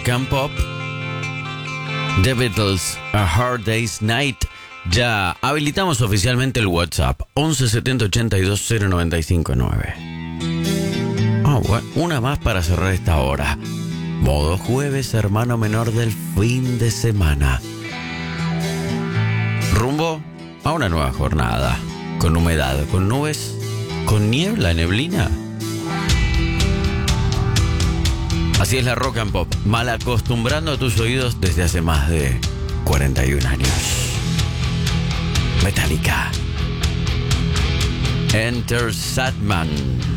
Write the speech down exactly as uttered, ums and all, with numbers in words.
Rock and Pop. The Beatles, A Hard Day's Night. Ya habilitamos oficialmente el WhatsApp once setenta ochenta y dos cero noventa y cinco nueve. Oh, bueno, una más para cerrar esta hora. Modo jueves, hermano menor del fin de semana. Rumbo a una nueva jornada. Con humedad, con nubes, con niebla, neblina. Así es la Rock and Pop, mal acostumbrando a tus oídos desde hace más de cuarenta y un años. Metallica. Enter Sandman.